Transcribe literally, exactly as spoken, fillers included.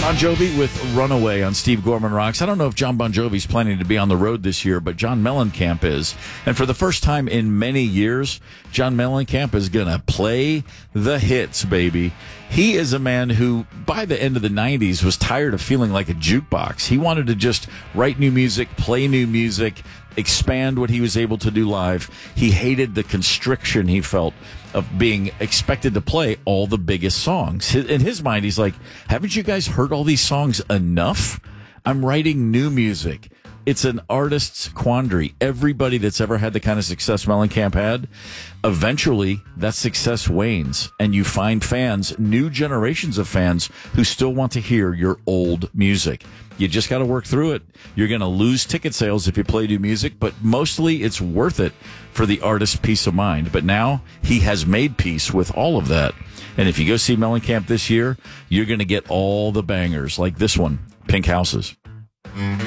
Bon Jovi with Runaway on Steve Gorman Rocks. I don't know if John Bon Jovi's planning to be on the road this year, but John Mellencamp is. And for the first time in many years, John Mellencamp is going to play the hits, baby. He is a man who, by the end of the nineties, was tired of feeling like a jukebox. He wanted to just write new music, play new music, expand what he was able to do live. He hated the constriction he felt of being expected to play all the biggest songs. In his mind, he's like, haven't you guys heard all these songs enough? I'm writing new music. It's an artist's quandary. Everybody that's ever had the kind of success Mellencamp had, eventually that success wanes, and you find fans, new generations of fans, who still want to hear your old music. You just got to work through it. You're going to lose ticket sales if you play new music, but mostly it's worth it for the artist's peace of mind. But now he has made peace with all of that. And if you go see Mellencamp this year, you're going to get all the bangers like this one, Pink Houses.